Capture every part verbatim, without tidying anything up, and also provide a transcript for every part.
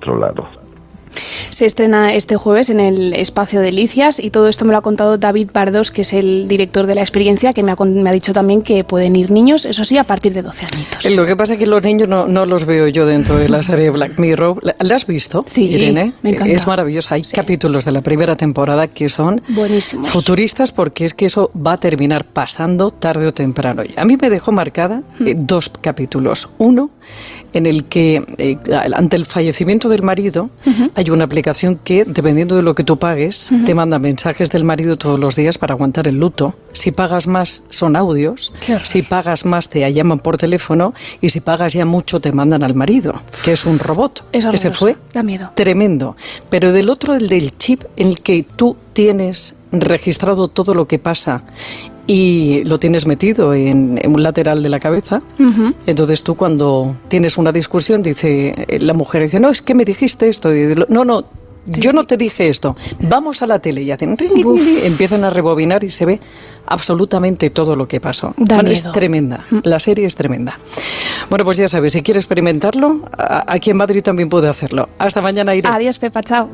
controlado. Se estrena este jueves en el Espacio Delicias y todo esto me lo ha contado David Bardos, que es el director de la experiencia, que me ha, me ha dicho también que pueden ir niños, eso sí, a partir de doce añitos. Lo que pasa es que los niños no, no los veo yo dentro de la serie Black Mirror. ¿La has visto, sí, Irene? Me encanta. Es maravillosa. Hay sí. capítulos de la primera temporada que son buenísimos, futuristas, porque es que eso va a terminar pasando tarde o temprano. A mí me dejó marcada mm. eh, dos capítulos. Uno, en el que eh, ante el fallecimiento del marido uh-huh. hay una aplicación que, dependiendo de lo que tú pagues, uh-huh. te manda mensajes del marido todos los días para aguantar el luto. Si pagas más, son audios. Si pagas más, te llaman por teléfono. Y si pagas ya mucho, te mandan al marido, que es un robot. Es que se fue. Da miedo. Tremendo. Pero del otro, el del chip, en el que tú tienes registrado todo lo que pasa y lo tienes metido en, en un lateral de la cabeza. Uh-huh. Entonces tú, cuando tienes una discusión, dice la mujer, dice, no, es que me dijiste esto. Y dice, no, no, yo no te dije esto. Vamos a la tele. Y hacen, empiezan a rebobinar y se ve absolutamente todo lo que pasó. Da bueno, miedo. Es tremenda. La serie es tremenda. Bueno, pues ya sabes, si quieres experimentarlo, aquí en Madrid también puede hacerlo. Hasta mañana, Irene. Adiós, Pepa, chao.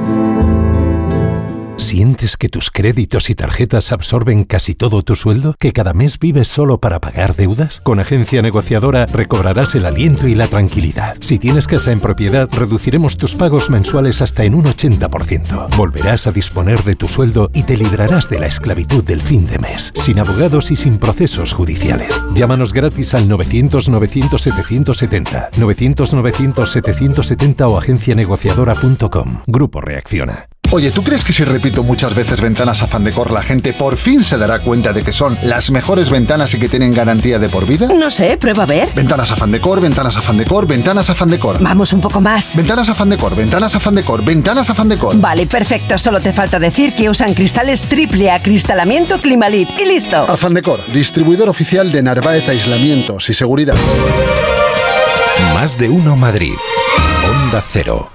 ¿Sientes que tus créditos y tarjetas absorben casi todo tu sueldo? ¿Que cada mes vives solo para pagar deudas? Con Agencia Negociadora recobrarás el aliento y la tranquilidad. Si tienes casa en propiedad, reduciremos tus pagos mensuales hasta en un ochenta por ciento. Volverás a disponer de tu sueldo y te librarás de la esclavitud del fin de mes, sin abogados y sin procesos judiciales. Llámanos gratis al novecientos novecientos setecientos setenta, novecientos novecientos setecientos setenta o agencia negociadora punto com. Grupo Reacciona. Oye, ¿tú crees que si repito muchas veces Ventanas Afán Decor, la gente por fin se dará cuenta de que son las mejores ventanas y que tienen garantía de por vida? No sé, prueba a ver. Ventanas Afán Decor, Ventanas Afán Decor, Ventanas Afán Decor. Vamos un poco más. Ventanas Afán Decor, Ventanas Afán Decor, Ventanas Afán Decor. Vale, perfecto. Solo te falta decir que usan cristales triple acristalamiento Climalit. Y listo. Afán Decor, distribuidor oficial de Narváez Aislamientos y Seguridad. Más de uno Madrid. Onda Cero.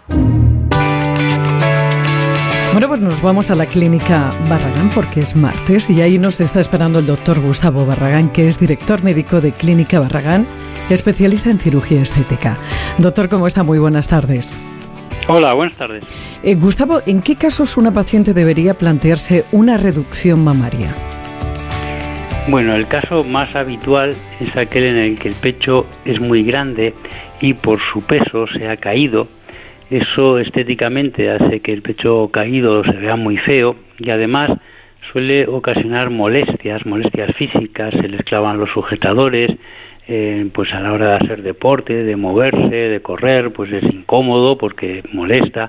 Bueno, pues nos vamos a la clínica Barragán porque es martes y ahí nos está esperando el doctor Gustavo Barragán, que es director médico de Clínica Barragán, especialista en cirugía estética. Doctor, ¿cómo está? Muy buenas tardes. Hola, buenas tardes. Eh, Gustavo, ¿en qué casos una paciente debería plantearse una reducción mamaria? Bueno, el caso más habitual es aquel en el que el pecho es muy grande y por su peso se ha caído. Eso estéticamente hace que el pecho caído se vea muy feo y además suele ocasionar molestias, molestias físicas, se les clavan los sujetadores, eh, pues a la hora de hacer deporte, de moverse, de correr, pues es incómodo porque molesta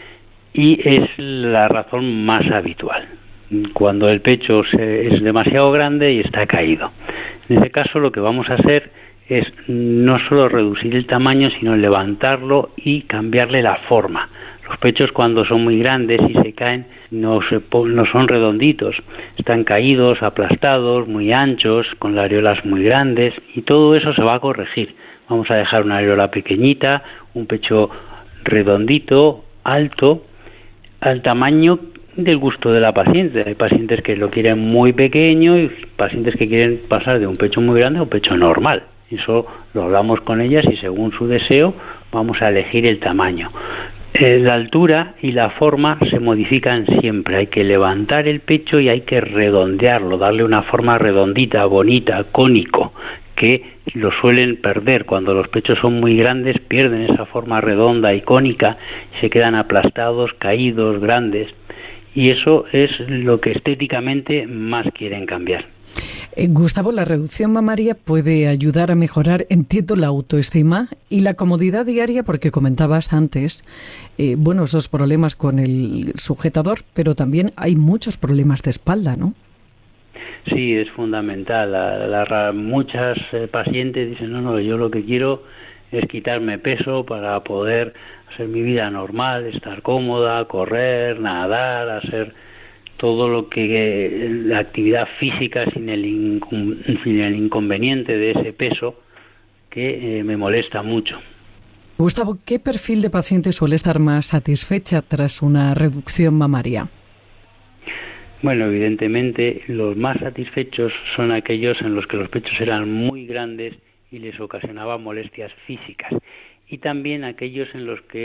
y es la razón más habitual, cuando el pecho se, es demasiado grande y está caído. En ese caso lo que vamos a hacer es no solo reducir el tamaño, sino levantarlo y cambiarle la forma. Los pechos, cuando son muy grandes y se caen, no, se, no son redonditos, están caídos, aplastados, muy anchos, con las areolas muy grandes, y todo eso se va a corregir. Vamos a dejar una areola pequeñita, un pecho redondito, alto, al tamaño del gusto de la paciente. Hay pacientes que lo quieren muy pequeño y pacientes que quieren pasar de un pecho muy grande a un pecho normal. Eso lo hablamos con ellas y según su deseo vamos a elegir el tamaño. Eh, la altura y la forma se modifican siempre. Hay que levantar el pecho y hay que redondearlo, darle una forma redondita, bonita, cónico, que lo suelen perder. Cuando los pechos son muy grandes pierden esa forma redonda y cónica, se quedan aplastados, caídos, grandes. Y eso es lo que estéticamente más quieren cambiar. Eh, Gustavo, la reducción mamaria puede ayudar a mejorar, entiendo, la autoestima y la comodidad diaria, porque comentabas antes, eh, bueno, esos problemas con el sujetador, pero también hay muchos problemas de espalda, ¿no? Sí, es fundamental. La, la, muchas eh, pacientes dicen, no, no, yo lo que quiero es quitarme peso para poder hacer mi vida normal, estar cómoda, correr, nadar, hacer todo lo que la actividad física sin el, incum, sin el inconveniente de ese peso que eh, me molesta mucho. Gustavo, ¿qué perfil de paciente suele estar más satisfecha tras una reducción mamaria? Bueno, evidentemente los más satisfechos son aquellos en los que los pechos eran muy grandes y les ocasionaban molestias físicas, y también aquellos en los que